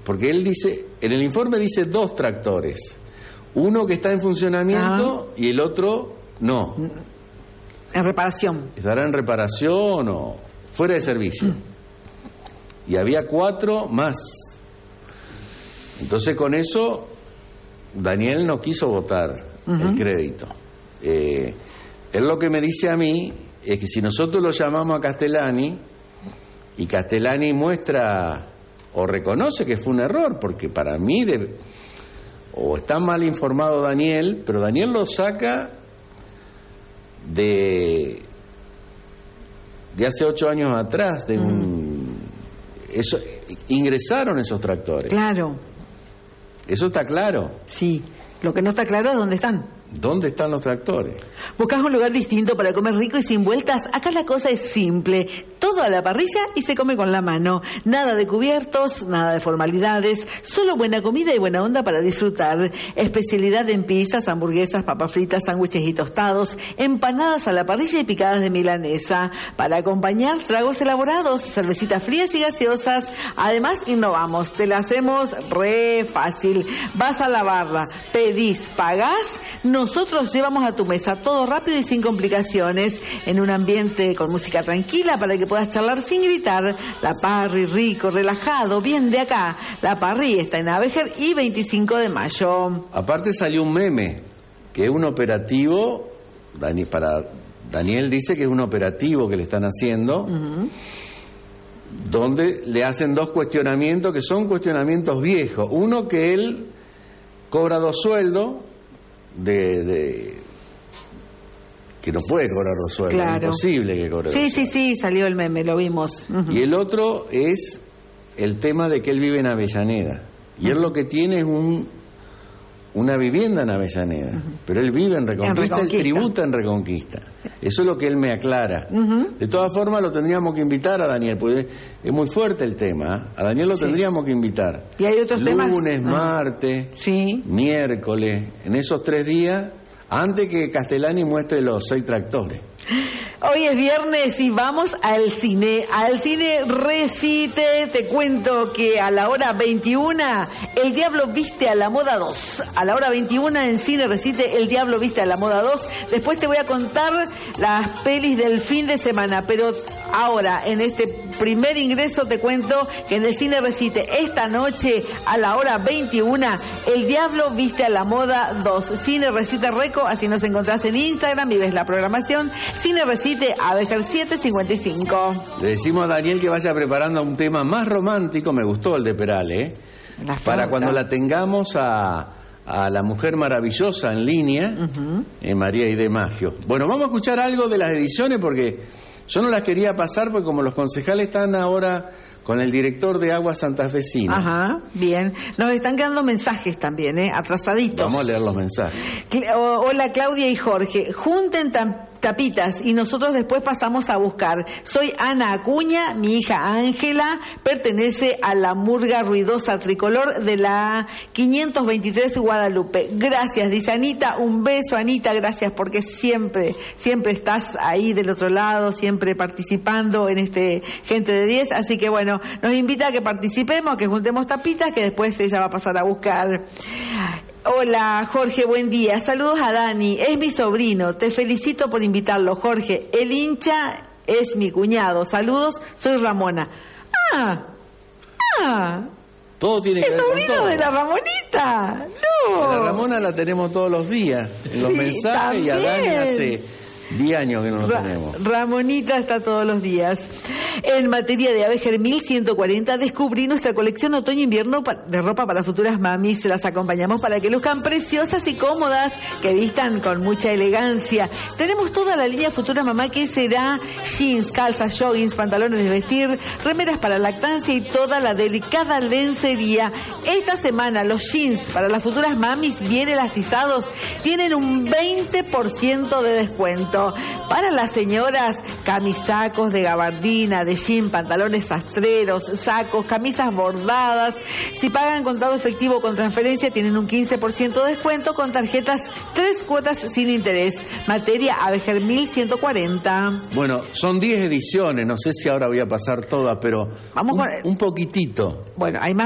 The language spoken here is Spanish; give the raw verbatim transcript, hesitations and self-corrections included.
porque él dice, en el informe dice dos tractores, uno que está en funcionamiento ah. y el otro no. En reparación. Estará en reparación o fuera de servicio. Mm. Y había cuatro más. Entonces con eso Daniel no quiso votar uh-huh. el crédito. Eh, él lo que me dice a mí es que si nosotros lo llamamos a Castellani y Castellani muestra o reconoce que fue un error, porque para mí de, o está mal informado Daniel, pero Daniel lo saca de de hace ocho años atrás, de un mm. eso ingresaron esos tractores. Claro. Eso está claro. Sí. Lo que no está claro es dónde están. ¿Dónde están los tractores? ¿Buscas un lugar distinto para comer rico y sin vueltas? Acá la cosa es simple. Todo a la parrilla y se come con la mano. Nada de cubiertos, nada de formalidades. Solo buena comida y buena onda para disfrutar. Especialidad en pizzas, hamburguesas, papas fritas, sándwiches y tostados. Empanadas a la parrilla y picadas de milanesa. Para acompañar, tragos elaborados, cervecitas frías y gaseosas. Además, innovamos. Te la hacemos re fácil. Vas a la barra, pedís, pagás. Nosotros llevamos a tu mesa todo rápido y sin complicaciones, en un ambiente con música tranquila para que puedas charlar sin gritar. La Parry, rico, relajado, bien de acá. La Parry está en Avejer y veinticinco de mayo. Aparte salió un meme, que es un operativo, Dani, para Daniel dice que es un operativo que le están haciendo, uh-huh. donde le hacen dos cuestionamientos que son cuestionamientos viejos. Uno, que él cobra dos sueldos, De, de que no puede cobrar dos sueldos, claro. Es imposible que cobre. Sí, sí, sí, salió el meme, lo vimos. Uh-huh. Y el otro es el tema de que él vive en Avellaneda. Y uh-huh. él lo que tiene es un una vivienda en Avellaneda, uh-huh. pero él vive en Reconquista, en Reconquista, él tributa en Reconquista. Eso es lo que él me aclara. Uh-huh. De todas formas lo tendríamos que invitar a Daniel, porque es muy fuerte el tema. A Daniel lo sí. tendríamos que invitar. ¿Y hay otros Lunes, temas? Lunes, martes, sí. miércoles, en esos tres días, antes que Castellani muestre los seis tractores. Hoy es viernes y vamos al cine, al cine Recite. Te cuento que a la hora veintiuna, El Diablo Viste a la Moda dos. A la hora veintiuna en Cine Recite, El Diablo Viste a la Moda dos. Después te voy a contar las pelis del fin de semana, pero ahora, en este primer ingreso, te cuento que en el Cine Recite, esta noche, a la hora veintiuna, El Diablo Viste a la Moda dos. Cine Recite Reco, así nos encontrás en Instagram y ves la programación. Cine Recite, Avejer siete cincuenta y cinco. Le decimos a Daniel que vaya preparando un tema más romántico, me gustó el de Perale, ¿eh? Para cuando la tengamos a, a la Mujer Maravillosa en línea, uh-huh. en María y de Maggio. Bueno, vamos a escuchar algo de las ediciones porque yo no las quería pasar porque como los concejales están ahora con el director de Aguas Santafesina. Ajá, bien. Nos están quedando mensajes también, ¿eh? Atrasaditos. Vamos a leer los mensajes. Hola Claudia y Jorge. Junten tam- tapitas y nosotros después pasamos a buscar. Soy Ana Acuña, mi hija Ángela pertenece a la murga ruidosa tricolor de la quinientos veintitrés Guadalupe. Gracias, dice Anita. Un beso, Anita. Gracias porque siempre, siempre estás ahí del otro lado, siempre participando en este Gente de diez. Así que bueno, nos invita a que participemos, que juntemos tapitas, que después ella va a pasar a buscar. Hola Jorge, buen día. Saludos a Dani, es mi sobrino. Te felicito por invitarlo, Jorge. El hincha es mi cuñado. Saludos, soy Ramona. Ah, ah. Todo tiene que ver con todo. Es sobrino de la Ramonita. No. A la Ramona la tenemos todos los días en los sí, mensajes también. Y a Dani hace diez años que no lo Ra- tenemos. Ramonita está todos los días. En materia de Avejer mil ciento cuarenta, descubrí nuestra colección otoño-invierno de ropa para futuras mamis. Las acompañamos para que luzcan preciosas y cómodas, que vistan con mucha elegancia. Tenemos toda la línea Futura Mamá, que será jeans, calzas, joggings, pantalones de vestir, remeras para lactancia y toda la delicada lencería. Esta semana los jeans para las futuras mamis bien elastizados tienen un veinte por ciento de descuento. Para las señoras, camisacos de gabardina, de jean, pantalones sastreros, sacos, camisas bordadas. Si pagan contado efectivo con transferencia, tienen un quince por ciento de descuento con tarjetas, tres cuotas sin interés. Materia Avejer mil ciento cuarenta. Bueno, son diez ediciones, no sé si ahora voy a pasar todas, pero Vamos un, con... un poquitito. Bueno, hay más.